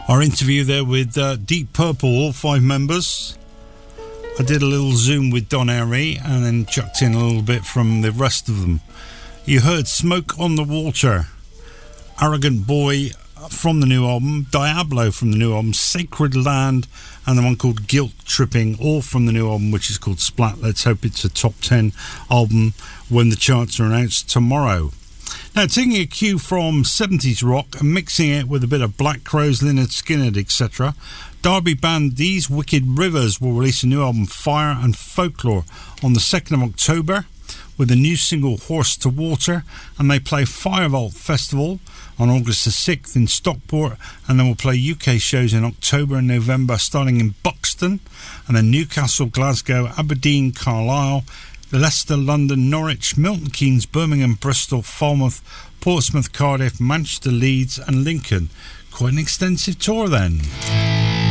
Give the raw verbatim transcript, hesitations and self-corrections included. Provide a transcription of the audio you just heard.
Our interview there with uh, Deep Purple, all five members. I did a little Zoom with Don Airey and then chucked in a little bit from the rest of them. You heard Smoke on the Water, Arrogant Boy from the new album, Diablo from the new album, Sacred Land, and the one called Guilt Tripping, all from the new album, which is called Splat. Let's hope it's a top ten album when the charts are announced tomorrow. Now, taking a cue from seventies rock and mixing it with a bit of Black Crowes, Lynyrd Skynyrd, et cetera, Derby band These Wicked Rivers will release a new album, Fire and Folklore, on the second of October with a new single, Horse to Water, and they play Firevault Festival on August the sixth in Stockport, and then we'll play U K shows in October and November, starting in Buxton, and then Newcastle, Glasgow, Aberdeen, Carlisle, Leicester, London, Norwich, Milton Keynes, Birmingham, Bristol, Falmouth, Portsmouth, Cardiff, Manchester, Leeds and Lincoln. Quite an extensive tour then.